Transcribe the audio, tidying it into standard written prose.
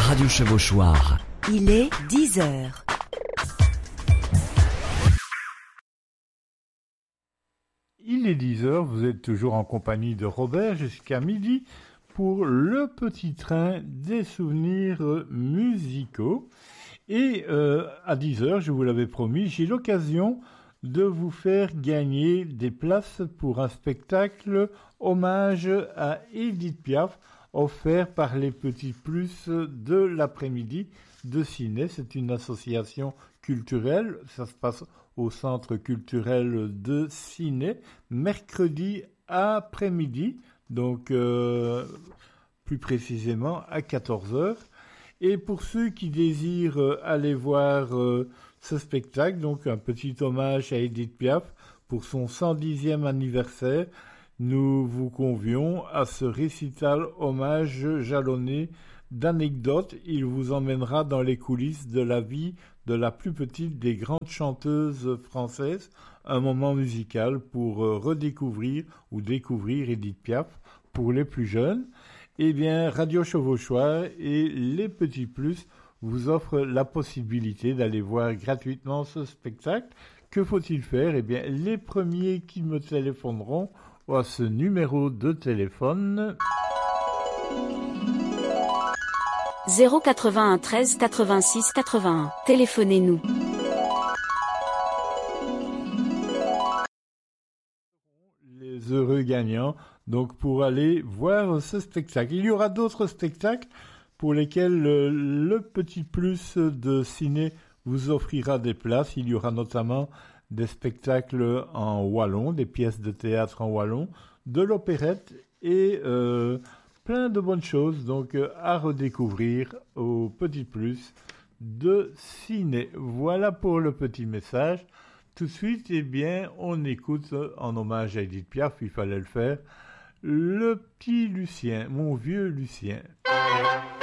Radio Chevauchoir. Il est 10 heures. Il est 10 heures, vous êtes toujours en compagnie de Robert jusqu'à midi pour le petit train des souvenirs musicaux. Et à 10 heures, je vous l'avais promis, j'ai l'occasion de vous faire gagner des places pour un spectacle hommage à Édith Piaf, offert par les Petits Plus de l'après-midi de Ciné. C'est une association culturelle, ça se passe au Centre culturel de Ciné, mercredi après-midi, donc plus précisément à 14 heures. Et pour ceux qui désirent aller voir ce spectacle, donc un petit hommage à Édith Piaf pour son 110e anniversaire, nous vous convions à ce récital hommage jalonné d'anecdotes. Il vous emmènera dans les coulisses de la vie de la plus petite des grandes chanteuses françaises, un moment musical pour redécouvrir ou découvrir Édith Piaf pour les plus jeunes. Eh bien, Radio Chevauchoir et les Petits Plus vous offrent la possibilité d'aller voir gratuitement ce spectacle. Que faut-il faire ? Eh bien, les premiers qui me téléphoneront à ce numéro de téléphone 081 13 86 81. Téléphonez-nous. Les heureux gagnants, donc pour aller voir ce spectacle. Il y aura d'autres spectacles pour lesquels le Petit Plus de Ciné vous offrira des places. Il y aura notamment des spectacles en wallon, des pièces de théâtre en wallon, de l'opérette et plein de bonnes choses donc à redécouvrir au Petit Plus de Ciné. Voilà pour le petit message. Tout de suite, eh bien, on écoute en hommage à Édith Piaf, il fallait le faire, le petit Lucien, mon vieux Lucien.